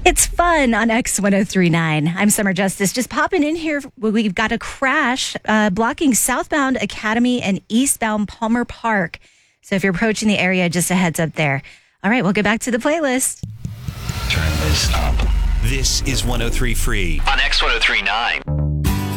It's fun on X1039. I'm Summer Justice. Just popping in here. We've got a crash blocking southbound Academy and eastbound Palmer Park. So if you're approaching the area, just a heads up there. All right, we'll get back to the playlist. Turn this up. This is 103 Free On X1039.